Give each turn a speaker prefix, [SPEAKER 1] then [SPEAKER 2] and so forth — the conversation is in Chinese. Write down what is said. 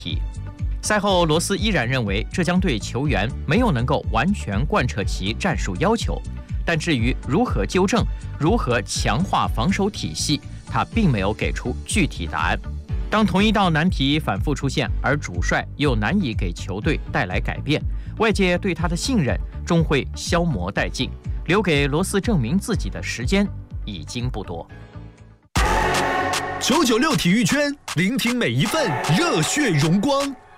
[SPEAKER 1] 赛后，罗斯依然认为浙江队球员没有能够完全贯彻其战术要求，但至于如何纠正、如何强化防守体系，他并没有给出具体答案。当同一道难题反复出现，而主帅又难以给球队带来改变，外界对他的信任终会消磨殆尽，留给罗斯证明自己的时间已经不多。
[SPEAKER 2] 996体育圈，聆听每一份热血荣光。